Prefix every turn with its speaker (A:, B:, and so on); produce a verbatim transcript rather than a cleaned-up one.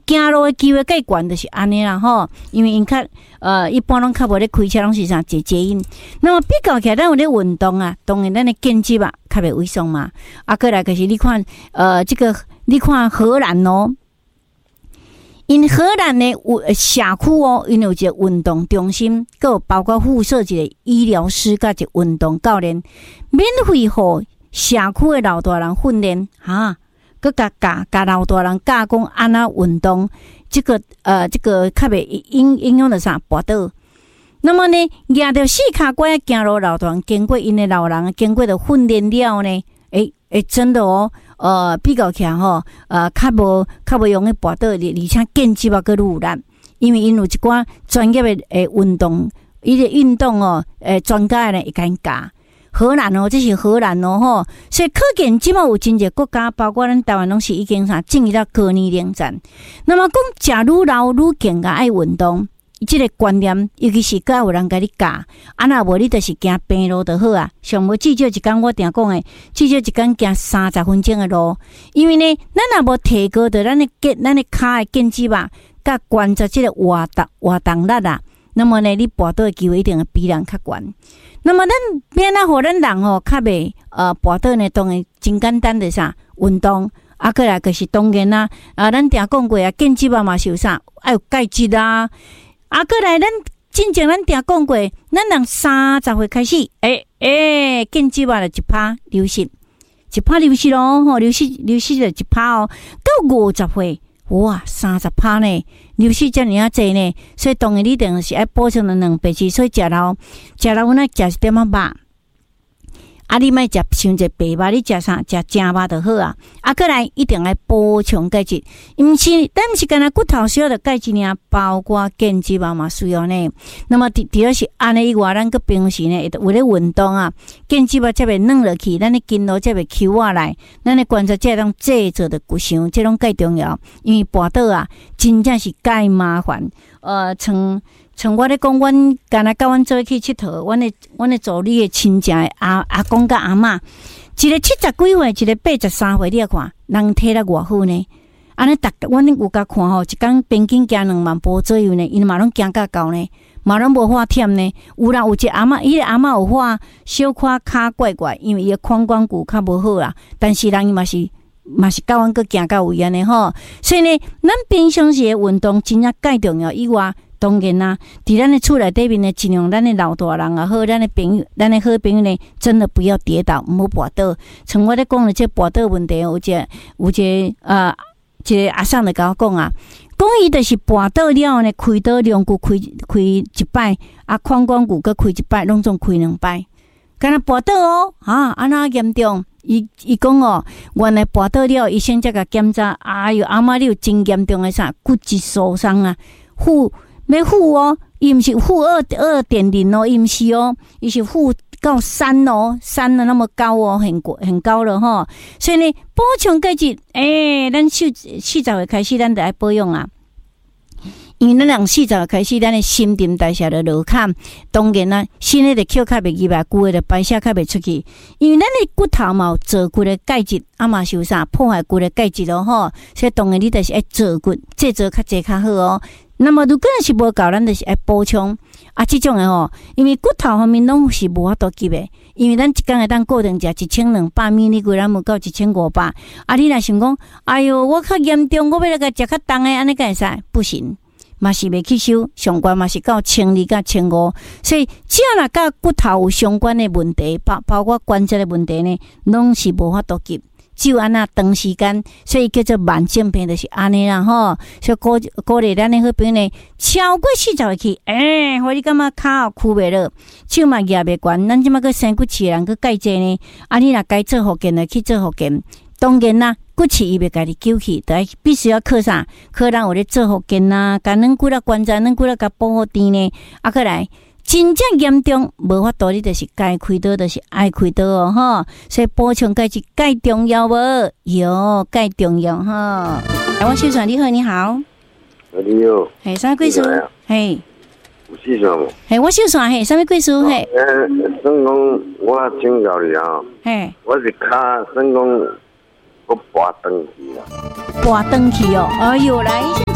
A: 行路的机会介悬，就是安尼啦吼。因为因较呃一般拢较无咧开车，拢是啥坐捷运。那么比较起来，咱有咧运动啊，当然咱的肩肌啊较袂萎缩嘛。啊，过来就是你看呃这个你看荷兰哦。因荷兰的社区哦，因有一个运动中心，佮包括附设一个医疗师甲一个运动教练，免费互社区的老大人训练哈，佮甲教教老大人教讲安怎运动，这个呃这个较袂影影响到啥跋倒。那么呢，举着四脚拐行路老大人，经过因的老人经过的训练了呢，诶、欸、诶、欸，真的哦。呃，比较起来吼，呃，较无较无容易跋倒，而且肩肌啊，佮有力，因为因有一寡专业的诶运动，伊个运动哦，诶，专家呢会甲因教。荷兰哦，这是荷兰哦吼，所以可见即马有真侪国家，包括咱台湾拢是已经啥进入到高年龄层。那么讲，食愈老愈健啊，爱运动。这个观念，尤其是甲有人甲你教，啊那无你就是行平路就好啊。上无至少一天，我定讲诶，至少一天行三十分钟的路。因为呢，咱若无提高着咱的肩、咱的骹的肩肌吧，甲关节这个活动活动力啊，那么呢，你跋倒的机会一定会比人较悬。那么咱变啊，互咱人吼较袂呃跋倒呢，当然真简单的啥运动。啊，过来就是当然啦，啊，咱定讲过啊，肩肌吧嘛是有啥，爱有钙质啊。啊，过来，咱真正咱定讲过，咱人三十岁开始，诶、欸、诶，肩肌肉就一趴流失，一趴流失咯，吼，流失流失就一趴哦。到五十岁，哇，三十趴呢，流失遮尔啊济呢，所以当然你定是爱补充的两倍质，所以食老食老，阮爱食一点仔肉。啊，你莫食伤济白肉，你食啥？食正肉就好啊。啊，过来一定要补充钙质，毋是，咱毋是干那骨头需要的钙质呢，包括肩肌肉嘛需要呢。那么，除除了是安尼以外，咱个平时呢，为了运动啊，肩肌肉才会软落去，咱的筋络才会揪下来，咱的关节才会当制作的骨伤，这拢介重要。因为跋倒啊，真正是介麻烦。呃，像。像我咧讲，阮干那甲阮做去佚佗，阮的阮的助理的亲戚的阿阿公甲阿嬷，一个七十几岁，一个八十三岁，你来看，人体力偌好呢？安尼逐阮有甲看吼，一工平均行两万步左右呢，因嘛拢行甲够呢，嘛拢无法忝呢。有人有一个阿嬷，伊个阿嬷有法小可骹怪怪，因为伊个髋关节较无好啦，但是人伊嘛是嘛是甲阮个行到有安尼吼。所以呢，咱平常时的运动真正介重要以外。当然啦，伫咱的厝内底面呢，尽量咱的老大人啊，好，咱的朋友，咱的好朋友呢，真的不要跌倒，唔好跋倒。像我咧讲的这跋倒问题，有一个有一个呃，一个阿桑就甲我讲啊，讲伊就是跋倒了后呢，开刀两骨开开一摆，啊，髋关节佮开一摆，拢总开两摆，敢若跋倒哦，啊，安那严重？伊伊讲哦，原来跋倒了，医生才甲检查，哎哟，阿妈你有真严重的啥骨质疏松啊，负。要负哦，伊毋是负二二点零哦，伊毋是哦，伊是负到三哦，三了那么高哦，很很高了吼。所以呢，补充钙质，诶、欸，咱四四十岁开始，咱就爱保养啊。因为咱人四十岁开始，咱的新陈代谢就落坎，当然啦，新的就吸较袂入来，旧的就排泄较袂出去。因为咱的骨头嘛有坐骨的钙质，啊嘛是有啥破坏骨的钙质咯吼。所以当然你就是爱坐骨，这做较济较好哦。那么如果是无够，咱就是爱补充啊，这种的吼，因为骨头方面拢是无法度急的，因为咱一工会当固定食一千两百米，你规咱无到一千五百。啊，你若想讲，哎哟，我较严重，我要来甲食较重的，安尼敢会使？不行，嘛是袂去收，上关嘛是到千二甲千五。所以只要若甲骨头有相关的问题，包包括关节的问题呢，拢是无法度急。只有安那长时间，所以叫做慢性病，就是安尼啦吼。所以鼓鼓励咱的好朋友呢，超过四十岁去，诶、欸，互你感觉骹苦袂落，手嘛举袂悬，咱即马个生骨刺人个介济呢，啊，你若该做复健的去做复健，当然啦，骨刺伊袂家己救去，得必须要靠啥？靠咱有咧做复健呐，甲咱骨力关节，咱骨力甲保护甜呢，啊，过来。真正严重，无法度，你就是该开刀，就是爱开刀哦，吼！所以补充钙质介重要无？有介重要哈！我秀传你好，你好。
B: 你好。
A: 嘿，啥物贵叔？嘿。
B: 有秀传无？
A: 嘿，我秀传嘿，啥物贵叔？嘿。
B: 诶，算讲我请教你啊。嘿。我是骹算讲，我跋登去啦。
A: 跋登去哦，哎呦，来。